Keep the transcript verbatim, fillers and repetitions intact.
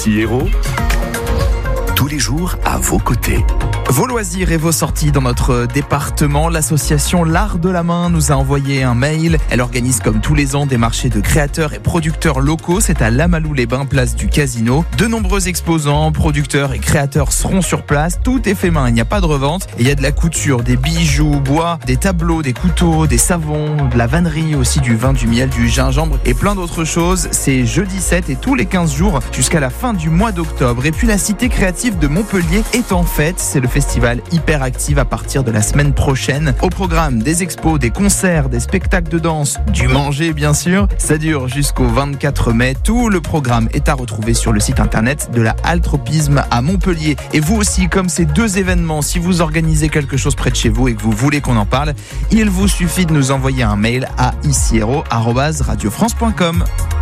Ici Hérault, tous les jours à vos côtés. Vos loisirs et vos sorties dans notre département, l'association L'Art de la Main nous a envoyé un mail. Elle organise comme tous les ans des marchés de créateurs et producteurs locaux. C'est à Lamalou-les-Bains, place du Casino. De nombreux exposants, producteurs et créateurs seront sur place. Tout est fait main, il n'y a pas de revente. Et il y a de la couture, des bijoux, bois, des tableaux, des couteaux, des savons, de la vannerie, aussi du vin, du miel, du gingembre et plein d'autres choses. C'est jeudi sept et tous les quinze jours jusqu'à la fin du mois d'octobre. Et puis la cité créative de Montpellier est en fête. C'est le festival Hyperactive à partir de la semaine prochaine. Au programme, des expos, des concerts, des spectacles de danse, du manger bien sûr. Ça dure jusqu'au vingt-quatre mai. Tout le programme est à retrouver sur le site internet de la Altropisme à Montpellier. Et vous aussi, comme ces deux événements, si vous organisez quelque chose près de chez vous et que vous voulez qu'on en parle, il vous suffit de nous envoyer un mail à ici hérault arobase radio france point com.